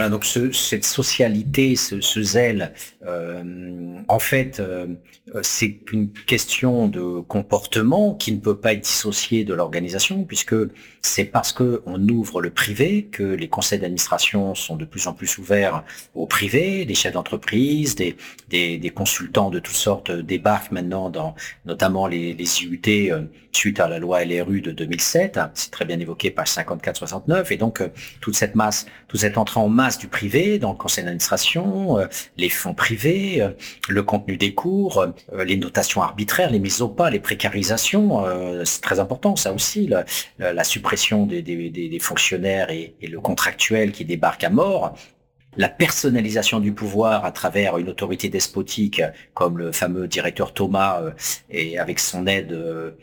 Voilà, donc cette socialité, ce zèle, en fait, c'est une question de comportement qui ne peut pas être dissocié de l'organisation, puisque c'est parce que on ouvre le privé que les conseils d'administration sont de plus en plus ouverts au privé. Les chefs d'entreprise, des consultants de toutes sortes débarquent maintenant dans notamment les IUT suite à la loi LRU de 2007. C'est très bien évoqué, page 54-69, et donc toute cette entrée en masse du privé dans le conseil d'administration, les fonds privés, le contenu des cours, les notations arbitraires, les mises au pas, les précarisations, c'est très important ça aussi, la suppression des fonctionnaires et le contractuel qui débarque à mort. La personnalisation du pouvoir à travers une autorité despotique comme le fameux directeur Thomas et avec son aide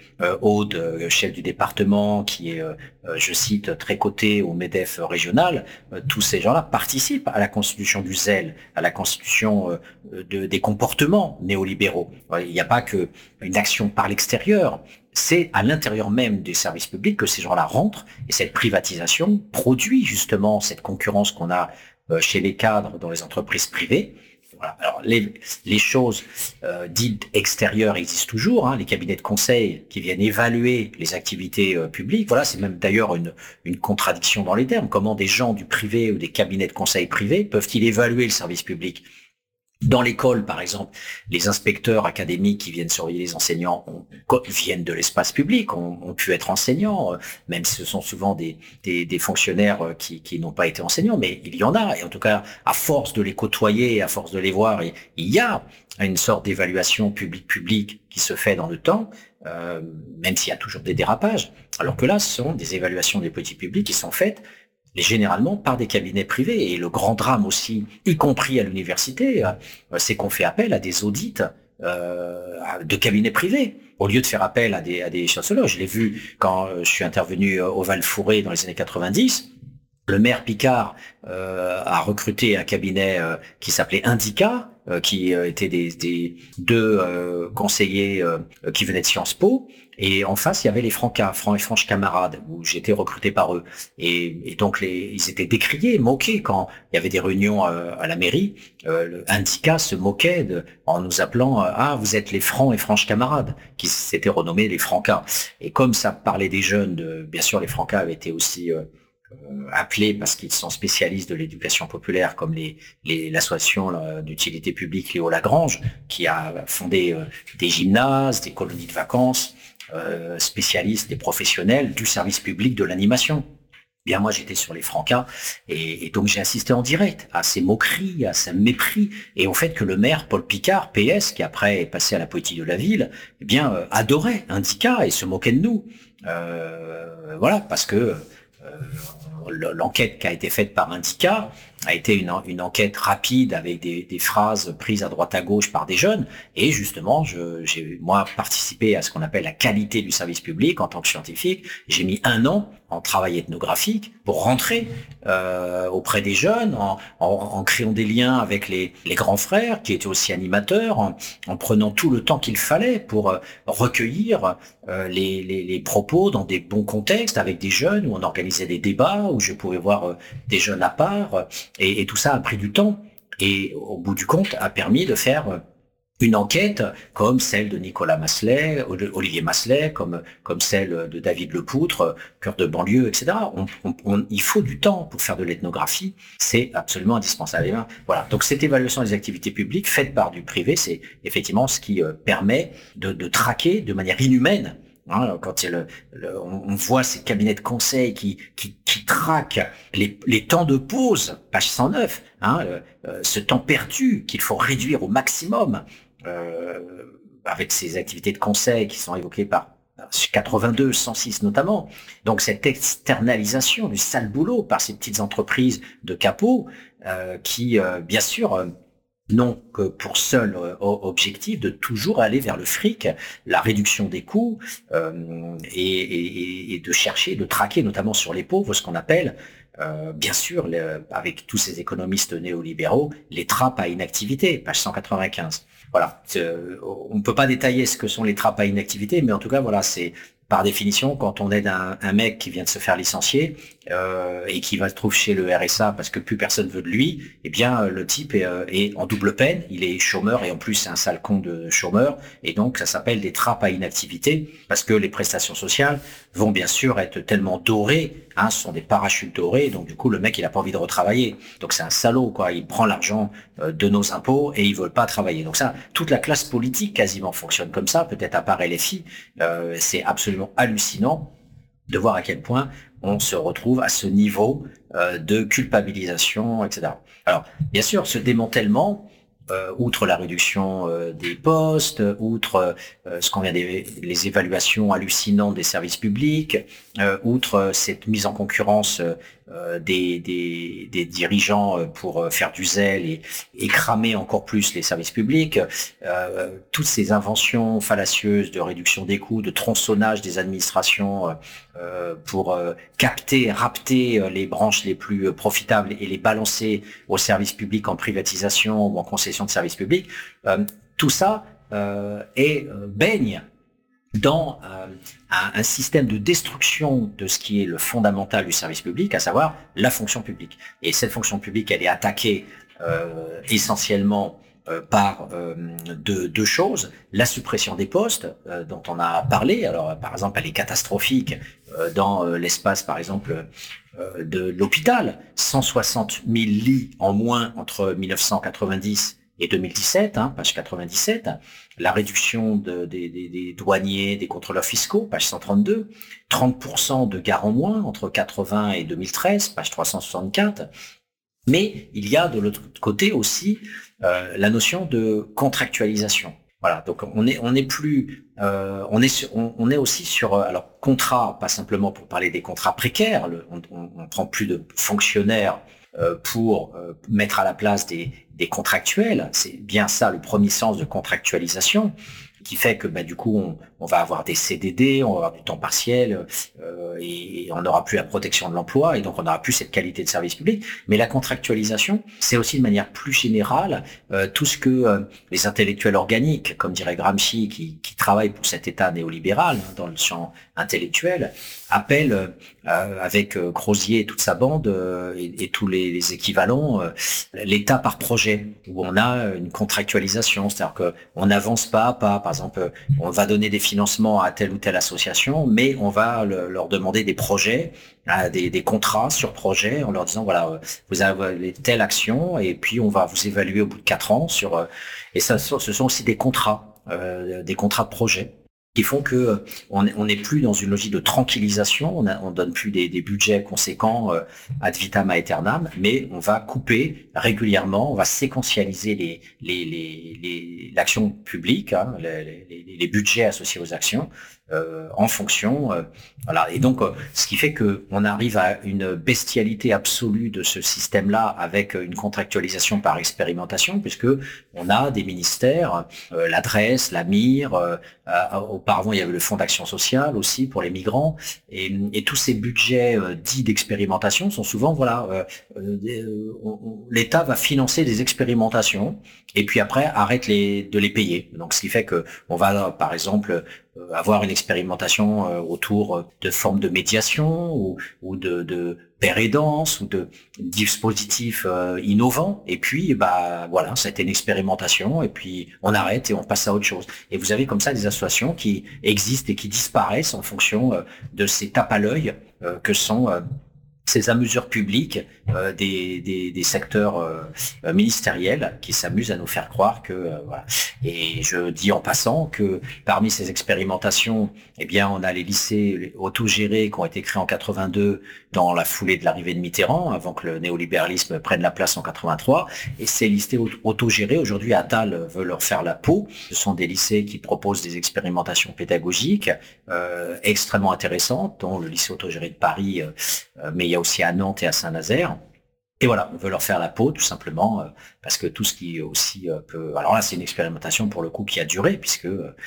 Aude, chef du département, qui est, je cite, très coté au MEDEF régional. Tous ces gens-là participent à la constitution du zèle, à la constitution des comportements néolibéraux. Il n'y a pas que une action par l'extérieur. C'est à l'intérieur même des services publics que ces gens-là rentrent, et cette privatisation produit justement cette concurrence qu'on a chez les cadres dans les entreprises privées. Voilà. Alors les choses dites extérieures existent toujours, hein, les cabinets de conseil qui viennent évaluer les activités publiques. Voilà, c'est même d'ailleurs une contradiction dans les termes. Comment des gens du privé ou des cabinets de conseil privés peuvent-ils évaluer le service public ? Dans l'école, par exemple, les inspecteurs académiques qui viennent surveiller les enseignants viennent de l'espace public, ont pu être enseignants, même si ce sont souvent des fonctionnaires qui n'ont pas été enseignants, mais il y en a. Et en tout cas, à force de les côtoyer, à force de les voir, il y a une sorte d'évaluation publique qui se fait dans le temps, même s'il y a toujours des dérapages. Alors que là, ce sont des évaluations des politiques publiques qui sont faites généralement par des cabinets privés. Et le grand drame aussi, y compris à l'université, c'est qu'on fait appel à des audits de cabinets privés au lieu de faire appel à des chanceliers. Je l'ai vu quand je suis intervenu au Val-Fouré dans les années 90. Le maire Picard a recruté un cabinet qui s'appelait Indica, qui étaient des deux conseillers qui venaient de Sciences Po. Et en face, il y avait les francs et franches camarades, où j'étais recruté par eux. Et donc, ils étaient décriés, moqués quand il y avait des réunions à la mairie. Le Indica se moquait en nous appelant vous êtes les francs et franches camarades, qui s'étaient renommés les francas. Et comme ça parlait des jeunes, bien sûr, les francas avaient été aussi appelés parce qu'ils sont spécialistes de l'éducation populaire, comme l'association d'utilité publique Léo Lagrange, qui a fondé des gymnases, des colonies de vacances, spécialistes, des professionnels du service public de l'animation. Bien, moi, j'étais sur les francas et donc j'ai assisté en direct à ces moqueries, à ce mépris et au fait que le maire Paul Picard, PS, qui après est passé à la politique de la ville, adorait Indica et se moquait de nous. Voilà, parce que l'enquête qui a été faite par Indica a été une enquête rapide avec des phrases prises à droite à gauche par des jeunes. Et justement, j'ai moi participé à ce qu'on appelle la qualité du service public en tant que scientifique. J'ai mis 1 an en travail ethnographique pour rentrer auprès des jeunes, en créant des liens avec les grands frères qui étaient aussi animateurs, en prenant tout le temps qu'il fallait pour recueillir les propos dans des bons contextes avec des jeunes où on organisait des débats, où je pouvais voir des jeunes à part. Et tout ça a pris du temps et au bout du compte a permis de faire une enquête comme celle de Nicolas Masselet, Olivier Masselet, comme celle de David Lepoutre, Cœur de banlieue, etc. Il faut du temps pour faire de l'ethnographie, c'est absolument indispensable. Voilà. Donc cette évaluation des activités publiques faite par du privé, c'est effectivement ce qui permet de traquer de manière inhumaine. Quand on voit ces cabinets de conseil qui traquent les temps de pause, page 109, ce temps perdu qu'il faut réduire au maximum, avec ces activités de conseil qui sont évoquées par 82, 106 notamment. Donc cette externalisation du sale boulot par ces petites entreprises de capots qui, bien sûr, n'ont que pour seul objectif de toujours aller vers le fric, la réduction des coûts et de chercher, de traquer notamment sur les pauvres ce qu'on appelle, bien sûr, avec tous ces économistes néolibéraux, les trappes à inactivité, page 195. Voilà, on ne peut pas détailler ce que sont les trappes à inactivité, mais en tout cas, voilà, c'est par définition, quand on aide un mec qui vient de se faire licencier, et qui va se trouver chez le RSA parce que plus personne veut de lui, eh bien le type est en double peine, il est chômeur et en plus c'est un sale con de chômeur, et donc ça s'appelle des trappes à inactivité parce que les prestations sociales vont bien sûr être tellement dorées, hein, ce sont des parachutes dorés, donc du coup le mec il a pas envie de retravailler, donc c'est un salaud quoi, il prend l'argent de nos impôts et il veut pas travailler. Donc ça, toute la classe politique quasiment fonctionne comme ça, peut-être à part LFI, c'est absolument hallucinant de voir à quel point on se retrouve à ce niveau de culpabilisation, etc. Alors, bien sûr, ce démantèlement, outre la réduction des postes, outre ce qu'on vient les évaluations hallucinantes des services publics, outre cette mise en concurrence des dirigeants pour faire du zèle et cramer encore plus les services publics, toutes ces inventions fallacieuses de réduction des coûts, de tronçonnage des administrations pour capter, rapter les branches les plus profitables et les balancer aux services publics en privatisation ou en concession de services publics, tout ça baigne dans un système de destruction de ce qui est le fondamental du service public, à savoir la fonction publique. Et cette fonction publique, elle est attaquée essentiellement par deux choses. La suppression des postes, dont on a parlé. Alors, par exemple, elle est catastrophique dans l'espace, par exemple, de l'hôpital. 160 000 lits en moins entre 1990 et 2017, hein, page 97, la réduction des douaniers, des contrôleurs fiscaux, page 132, 30% de gares en moins entre 80 et 2013, page 364. Mais il y a de l'autre côté aussi la notion de contractualisation. Voilà, donc on est aussi sur alors contrat, pas simplement pour parler des contrats précaires, on prend plus de fonctionnaires pour mettre à la place des contractuels. C'est bien ça le premier sens de contractualisation, qui fait que du coup on va avoir des CDD, on va avoir du temps partiel et on n'aura plus la protection de l'emploi et donc on n'aura plus cette qualité de service public. Mais la contractualisation, c'est aussi de manière plus générale tout ce que les intellectuels organiques, comme dirait Gramsci, qui travaillent pour cet État néolibéral dans le champ intellectuel, appellent avec Crozier et toute sa bande et tous les équivalents l'État par projet, où on a une contractualisation, c'est-à-dire que on n'avance pas à pas. Par exemple, on va donner des financements à telle ou telle association, mais on va leur demander des projets, des contrats sur projet, en leur disant voilà, vous avez telle action et puis on va vous évaluer au bout de 4 ans sur. Et ça, ce sont aussi des contrats de projet, qui font que on n'est plus dans une logique de tranquillisation, on donne plus des budgets conséquents ad vitam aeternam, mais on va couper régulièrement, on va séquentialiser l'action publique, hein, les budgets associés aux actions en fonction, voilà. Et donc ce qui fait que on arrive à une bestialité absolue de ce système-là avec une contractualisation par expérimentation, puisque on a des ministères, l'adresse, la MIR, auparavant il y avait le Fonds d'action sociale aussi pour les migrants, et tous ces budgets dits d'expérimentation sont souvent l'État va financer des expérimentations et puis après arrête de les payer. Donc ce qui fait que on va par exemple avoir une expérimentation autour de formes de médiation ou de paire aidance ou de dispositifs innovants, et puis voilà, ça a été une expérimentation et puis on arrête et on passe à autre chose. Et vous avez comme ça des associations qui existent et qui disparaissent en fonction de ces tapes à l'œil que sont ces amuseurs publics des secteurs ministériels qui s'amusent à nous faire croire que voilà. Et je dis en passant que parmi ces expérimentations, eh bien, on a les lycées autogérés qui ont été créés en 82 dans la foulée de l'arrivée de Mitterrand, avant que le néolibéralisme prenne la place en 83. Et ces lycées autogérés, aujourd'hui, Attal veut leur faire la peau. Ce sont des lycées qui proposent des expérimentations pédagogiques extrêmement intéressantes, dont le lycée autogéré de Paris, mais il y a aussi à Nantes et à Saint-Nazaire. Et voilà, on veut leur faire la peau tout simplement, parce que tout ce qui aussi peut... Alors là, c'est une expérimentation pour le coup qui a duré, puisque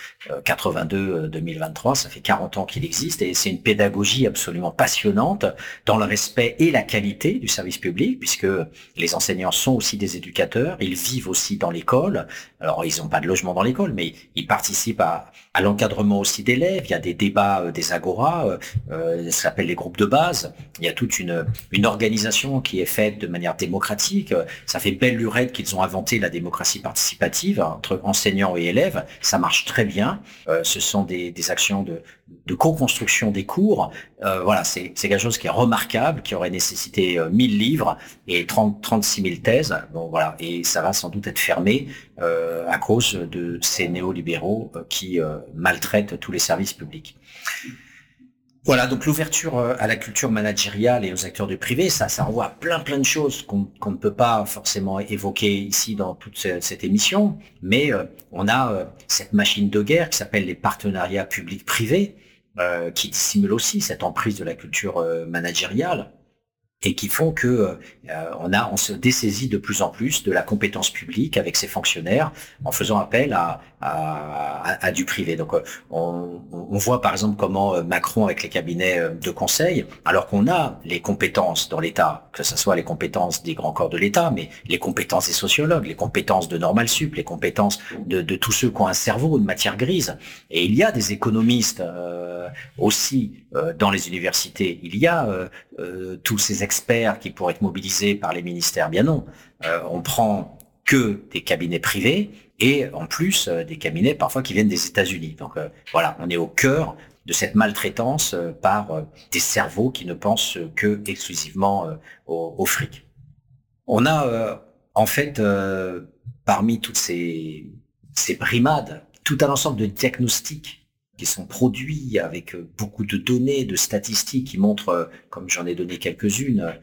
82-2023, ça fait 40 ans qu'il existe, et c'est une pédagogie absolument passionnante dans le respect et la qualité du service public, puisque les enseignants sont aussi des éducateurs, ils vivent aussi dans l'école. Alors ils n'ont pas de logement dans l'école, mais ils participent à l'encadrement aussi d'élèves. Il y a des débats, des agoras, ça s'appelle les groupes de base. Il y a toute une organisation qui est faite de manière démocratique. Ça fait belle lurette qu'ils ont inventé la démocratie participative entre enseignants et élèves. Ça marche très bien. Ce sont des actions de co-construction des cours. Voilà, c'est quelque chose qui est remarquable, qui aurait nécessité 1000 livres et 36 000 thèses. Bon, voilà, et ça va sans doute être fermé à cause de ces néolibéraux qui maltraitent tous les services publics. Voilà, donc l'ouverture à la culture managériale et aux acteurs du privé, ça renvoie à plein de choses qu'on ne peut pas forcément évoquer ici dans toute cette émission, mais on a cette machine de guerre qui s'appelle les partenariats publics-privés, qui dissimulent aussi cette emprise de la culture managériale, et qui font que on se dessaisit de plus en plus de la compétence publique avec ses fonctionnaires en faisant appel à du privé. Donc on voit par exemple comment Macron avec les cabinets de conseil, alors qu'on a les compétences dans l'État, que ce soit les compétences des grands corps de l'État, mais les compétences des sociologues, les compétences de Normal Sup, les compétences de tous ceux qui ont un cerveau, une matière grise. Et il y a des économistes aussi dans les universités. Il y a tous ces experts qui pourraient être mobilisés par les ministères. Bien non, on prend que des cabinets privés et en plus des cabinets parfois qui viennent des États-Unis. Donc voilà, on est au cœur de cette maltraitance par des cerveaux qui ne pensent que exclusivement au fric. On a en fait parmi toutes ces brimades tout un ensemble de diagnostics qui sont produits avec beaucoup de données, de statistiques qui montrent, comme j'en ai donné quelques-unes,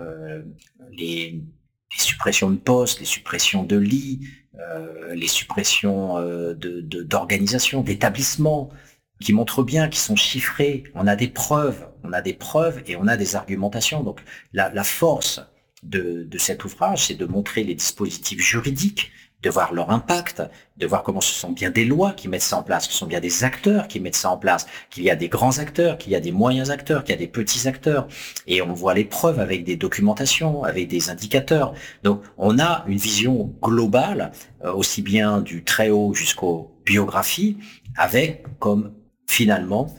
les suppressions de postes, les suppressions de lits, les suppressions d'organisations, d'établissements, qui montrent bien, qui sont chiffrés. On a des preuves et on a des argumentations. Donc la force de cet ouvrage, c'est de montrer les dispositifs juridiques, de voir leur impact, de voir comment ce sont bien des lois qui mettent ça en place, que ce sont bien des acteurs qui mettent ça en place, qu'il y a des grands acteurs, qu'il y a des moyens acteurs, qu'il y a des petits acteurs. Et on voit les preuves avec des documentations, avec des indicateurs. Donc on a une vision globale, aussi bien du très haut jusqu'aux biographies, avec comme finalement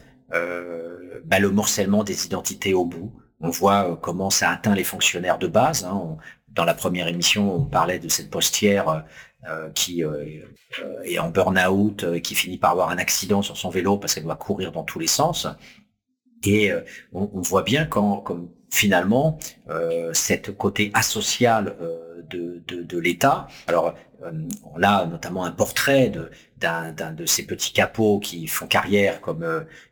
le morcellement des identités au bout. On voit comment ça atteint les fonctionnaires de base. Dans la première émission, on parlait de cette postière qui est en burn-out, qui finit par avoir un accident sur son vélo parce qu'elle doit courir dans tous les sens. Et on voit bien comme finalement cette côté asocial de l'État. Alors on a notamment un portrait d'un de ces petits capots qui font carrière, comme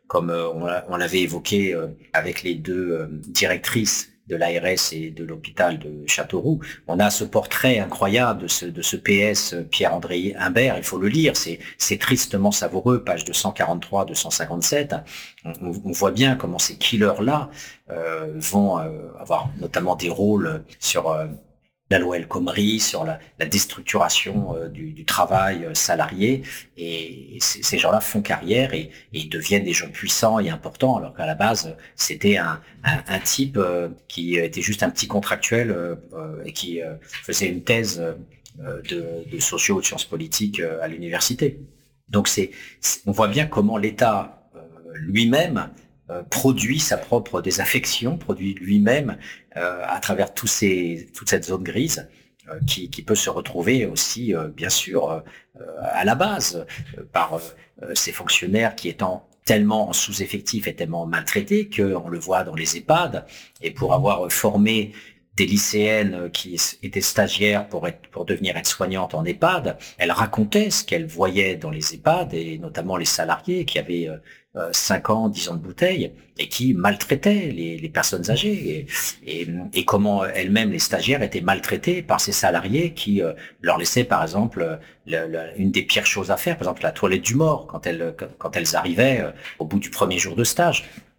on l'avait évoqué avec les deux directrices de l'ARS et de l'hôpital de Châteauroux. On a ce portrait incroyable de ce PS Pierre-André Humbert. Il faut le lire, c'est tristement savoureux, page 243-257. On voit bien comment ces killers-là vont avoir notamment des rôles sur la loi El Khomri, sur la déstructuration du travail salarié, et ces gens-là font carrière et ils deviennent des gens puissants et importants, alors qu'à la base c'était un type qui était juste un petit contractuel et qui faisait une thèse de socio ou de sciences politiques à l'université. Donc on voit bien comment l'État lui-même produit sa propre désaffection, produit lui-même à travers toute cette zone grise qui peut se retrouver aussi, bien sûr, à la base, par ces fonctionnaires qui étant tellement en sous-effectif et tellement maltraités qu'on le voit dans les EHPAD, et pour avoir formé des lycéennes qui étaient stagiaires pour devenir aides-soignantes en EHPAD, elles racontaient ce qu'elles voyaient dans les EHPAD, et notamment les salariés qui avaient 5 ans, 10 ans de bouteille, et qui maltraitaient les personnes âgées, et comment elles-mêmes, les stagiaires, étaient maltraitées par ces salariés qui leur laissaient, par exemple, une des pires choses à faire, par exemple la toilette du mort, quand elles arrivaient au bout du premier jour de stage.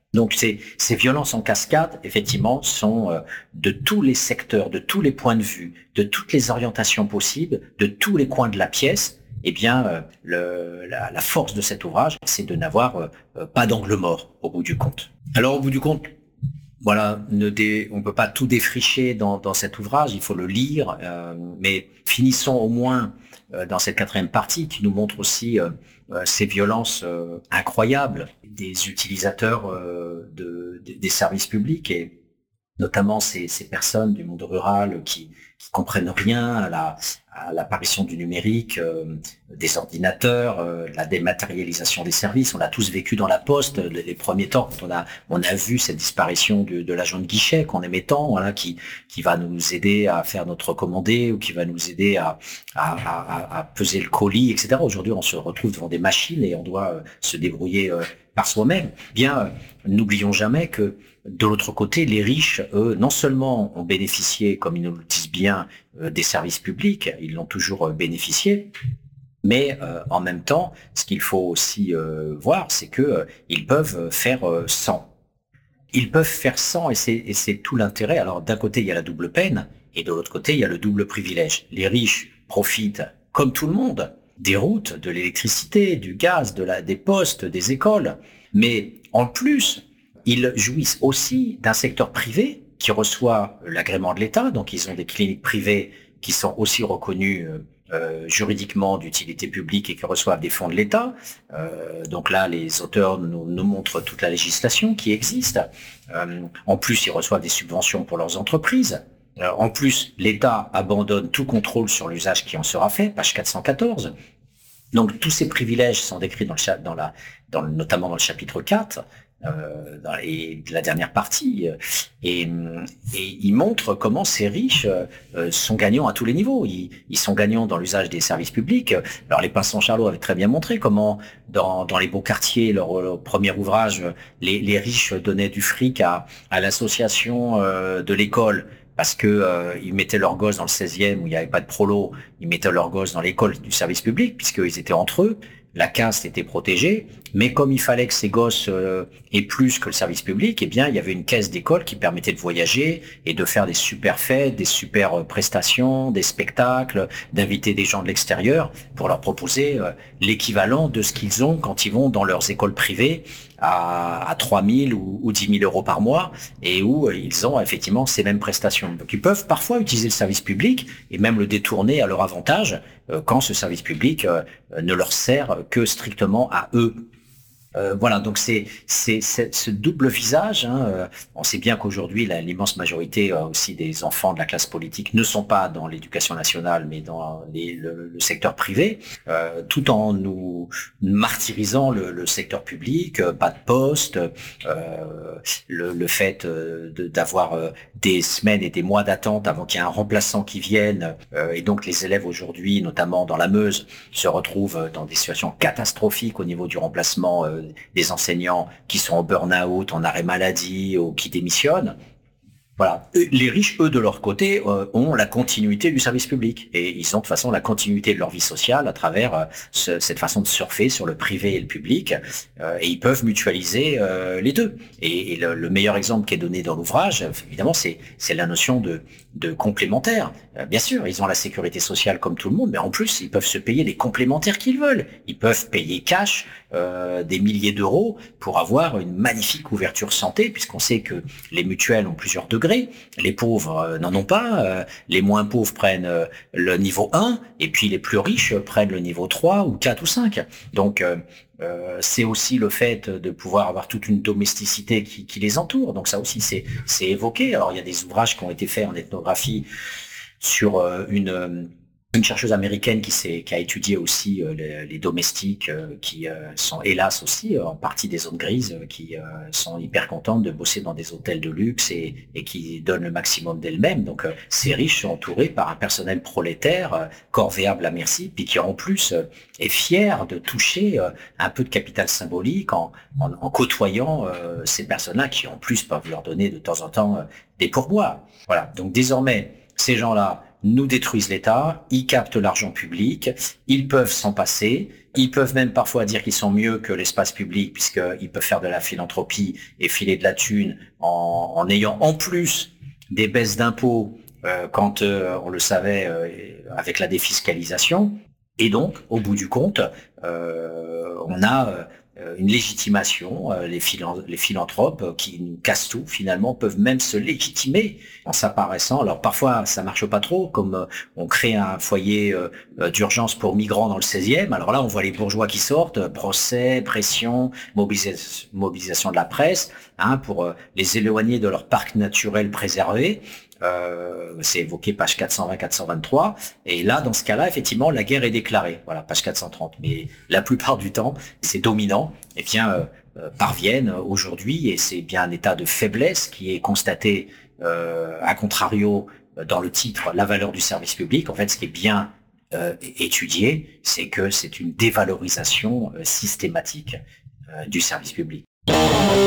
Donc ces violences en cascade, effectivement, sont de tous les secteurs, de tous les points de vue, de toutes les orientations possibles, de tous les coins de la pièce. Eh bien, la force de cet ouvrage, c'est de n'avoir pas d'angle mort au bout du compte. Alors, au bout du compte, voilà, on peut pas tout défricher dans cet ouvrage, il faut le lire, mais finissons au moins dans cette quatrième partie qui nous montre aussi ces violences incroyables des utilisateurs des services publics et notamment ces personnes du monde rural qui comprennent rien à l'apparition du numérique, des ordinateurs, la dématérialisation des services. On l'a tous vécu dans la poste les premiers temps quand on a vu cette disparition de l'agent de guichet qu'on aimait tant, voilà, qui va nous aider à faire notre commandé ou qui va nous aider à peser le colis, etc. Aujourd'hui, on se retrouve devant des machines et on doit se débrouiller par soi-même. Bien, n'oublions jamais que de l'autre côté, les riches, eux, non seulement ont bénéficié, comme ils nous le disent bien, des services publics, ils l'ont toujours bénéficié, mais en même temps, ce qu'il faut aussi voir, c'est que ils peuvent faire sans. Ils peuvent faire sans, et c'est tout l'intérêt. Alors d'un côté, il y a la double peine, et de l'autre côté, il y a le double privilège. Les riches profitent, comme tout le monde, des routes, de l'électricité, du gaz, des postes, des écoles, mais en plus, ils jouissent aussi d'un secteur privé qui reçoit l'agrément de l'État, donc ils ont des cliniques privées qui sont aussi reconnues juridiquement d'utilité publique et qui reçoivent des fonds de l'État. Donc là, les auteurs nous montrent toute la législation qui existe. En plus, ils reçoivent des subventions pour leurs entreprises. En plus, l'État abandonne tout contrôle sur l'usage qui en sera fait, page 414. Donc tous ces privilèges sont décrits notamment dans le chapitre 4. Dans la dernière partie, et il montre comment ces riches sont gagnants à tous les niveaux. Ils sont gagnants dans l'usage des services publics. Alors les Pinson-Charlot avaient très bien montré comment dans les beaux quartiers, leur premier ouvrage, les riches donnaient du fric à l'association de l'école parce que ils mettaient leurs gosses dans le 16e où il n'y avait pas de prolo, ils mettaient leurs gosses dans l'école du service public puisqu'ils étaient entre eux. La caste était protégée, mais comme il fallait que ces gosses aient plus que le service public, eh bien, il y avait une caisse d'école qui permettait de voyager et de faire des super fêtes, des super prestations, des spectacles, d'inviter des gens de l'extérieur pour leur proposer l'équivalent de ce qu'ils ont quand ils vont dans leurs écoles privées à 3 000 ou 10 000 euros par mois et où ils ont effectivement ces mêmes prestations. Donc ils peuvent parfois utiliser le service public et même le détourner à leur avantage quand ce service public ne leur sert que strictement à eux. Voilà, donc c'est ce double visage. On sait bien qu'aujourd'hui, l'immense majorité aussi des enfants de la classe politique ne sont pas dans l'éducation nationale, mais dans le secteur privé, tout en nous martyrisant le secteur public, pas de poste, le fait d'avoir des semaines et des mois d'attente avant qu'il y ait un remplaçant qui vienne, et donc les élèves aujourd'hui, notamment dans la Meuse, se retrouvent dans des situations catastrophiques au niveau du remplacement des enseignants qui sont en burn-out, en arrêt maladie ou qui démissionnent. Voilà. Les riches, eux, de leur côté, ont la continuité du service public. Et ils ont de toute façon la continuité de leur vie sociale à travers cette façon de surfer sur le privé et le public. Et ils peuvent mutualiser les deux. Et le meilleur exemple qui est donné dans l'ouvrage, évidemment, c'est la notion de complémentaire. Bien sûr, ils ont la sécurité sociale comme tout le monde, mais en plus, ils peuvent se payer les complémentaires qu'ils veulent. Ils peuvent payer cash des milliers d'euros pour avoir une magnifique couverture santé, puisqu'on sait que les mutuelles ont plusieurs degrés. Les pauvres n'en ont pas, les moins pauvres prennent le niveau 1, et puis les plus riches prennent le niveau 3 ou 4 ou 5. Donc c'est aussi le fait de pouvoir avoir toute une domesticité qui les entoure. Donc ça aussi c'est évoqué. Alors il y a des ouvrages qui ont été faits en ethnographie sur une chercheuse américaine qui a étudié aussi les domestiques qui sont hélas aussi en partie des zones grises qui sont hyper contentes de bosser dans des hôtels de luxe et qui donnent le maximum d'elles-mêmes. Donc ces riches sont entourés par un personnel prolétaire corvéable à merci, puis qui en plus est fier de toucher un peu de capital symbolique en côtoyant ces personnes-là qui en plus peuvent leur donner de temps en temps des pourboires. Voilà, donc désormais ces gens-là nous détruisent l'État, ils captent l'argent public, ils peuvent s'en passer, ils peuvent même parfois dire qu'ils sont mieux que l'espace public puisqu'ils peuvent faire de la philanthropie et filer de la thune en ayant en plus des baisses d'impôts quand on le savait avec la défiscalisation. Et donc, au bout du compte, on a une légitimation. Les philanthropes qui nous cassent tout, finalement, peuvent même se légitimer en s'apparaissant. Alors parfois, ça marche pas trop, comme on crée un foyer d'urgence pour migrants dans le 16e. Alors là, on voit les bourgeois qui sortent, procès, pression, mobilisation de la presse, pour les éloigner de leur parc naturel préservé. C'est évoqué page 420-423, et là, dans ce cas-là, effectivement, la guerre est déclarée. Voilà, page 430. Mais la plupart du temps, ces dominants, parviennent aujourd'hui, et c'est bien un état de faiblesse qui est constaté, à contrario, dans le titre, la valeur du service public. En fait, ce qui est bien étudié, c'est que c'est une dévalorisation systématique du service public.